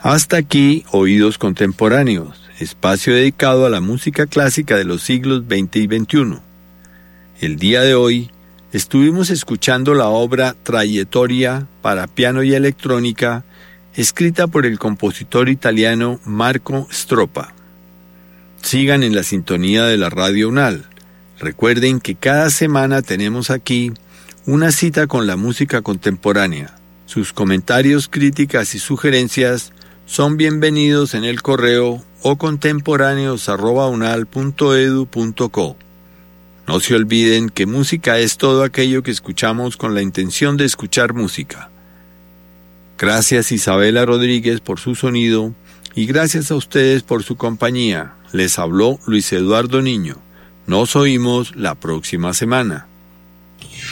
Hasta aquí, Oídos Contemporáneos, espacio dedicado a la música clásica de los siglos XX y XXI. El día de hoy estuvimos escuchando la obra Traiettoria para piano y electrónica, escrita por el compositor italiano Marco Stroppa. Sigan en la sintonía de la Radio UNAL. Recuerden que cada semana tenemos aquí una cita con la música contemporánea. Sus comentarios, críticas y sugerencias son bienvenidos en el correo ocontemporáneos@unal.edu.co. No se olviden que música es todo aquello que escuchamos con la intención de escuchar música. Gracias Isabela Rodríguez por su sonido y gracias a ustedes por su compañía. Les habló Luis Eduardo Niño. Nos oímos la próxima semana.